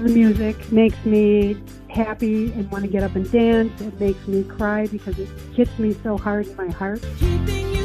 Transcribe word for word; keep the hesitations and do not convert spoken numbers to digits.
the music makes me happy and want to get up and dance. It makes me cry because it hits me so hard in my heart. Keeping